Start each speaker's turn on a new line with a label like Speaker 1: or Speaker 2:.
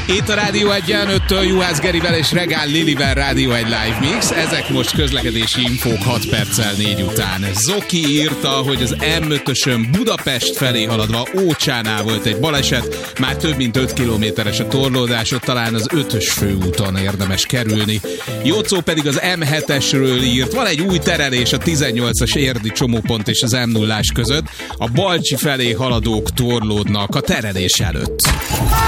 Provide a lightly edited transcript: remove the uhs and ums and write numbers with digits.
Speaker 1: Itt a Rádió 1-en 5-től Juhász Gerivel és Regál Lilivel Rádió 1 Live Mix. Ezek most közlekedési infók 6 perccel 4 után. Zoki írta, hogy az M5-ösön Budapest felé haladva Ócsánál volt egy baleset. Már több mint 5 kilométeres a torlódás, ott talán az 5-ös főúton érdemes kerülni. Jocó pedig az M7-esről írt. Van egy új terelés a 18-as érdi csomópont és az M0-ás között. A Balcsi felé haladók torlódnak a terelés előtt.